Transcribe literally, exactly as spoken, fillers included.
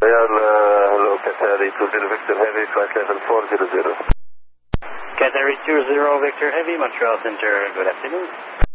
Royal, uh, hello, Qatari two zero Victor Heavy, flight level four zero zero. Qatari two zero Victor Heavy, Montreal Center, good afternoon.